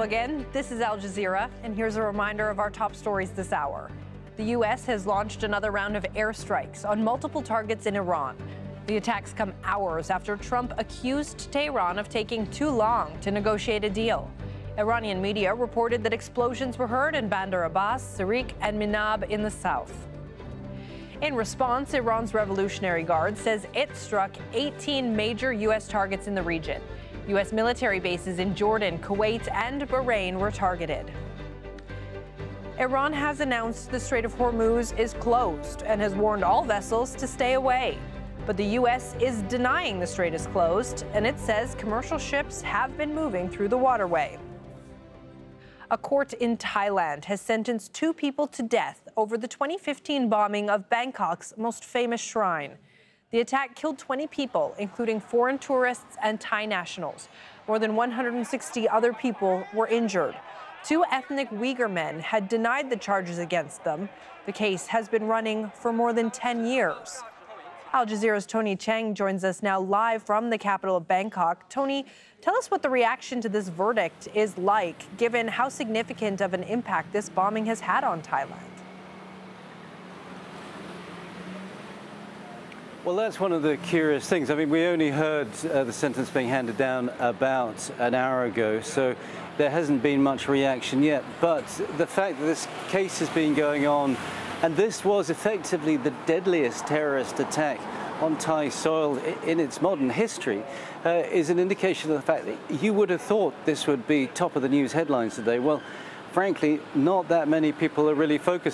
again. This is Al Jazeera, and here's a reminder of our top stories this hour. The U.S. has launched another round of airstrikes on multiple targets in Iran. The attacks come hours after Trump accused Tehran of taking too long to negotiate a deal. Iranian media reported that explosions were heard in Bandar Abbas, Sirik, and Minab in the south. In response, Iran's Revolutionary Guard says it struck 18 major U.S. targets in the region. U.S. military bases in Jordan, Kuwait, and Bahrain were targeted. Iran has announced the Strait of Hormuz is closed and has warned all vessels to stay away. But the U.S. is denying the strait is closed, and it says commercial ships have been moving through the waterway. A court in Thailand has sentenced 2 people to death over the 2015 bombing of Bangkok's most famous shrine. The attack killed 20 people, including foreign tourists and Thai nationals. More than 160 other people were injured. 2 ethnic Uyghur men had denied the charges against them. The case has been running for more than 10 years. Al Jazeera's Tony Cheng joins us now live from the capital of Bangkok. Tony, tell us what the reaction to this verdict is like, given how significant of an impact this bombing has had on Thailand. Well, that's one of the curious things. I mean, we only heard the sentence being handed down about an hour ago, so there hasn't been much reaction yet. But the fact that this case has been going on, and this was effectively the deadliest terrorist attack on Thai soil in its modern history, is an indication of the fact that you would have thought this would be top of the news headlines today. Well, frankly, not that many people are really focused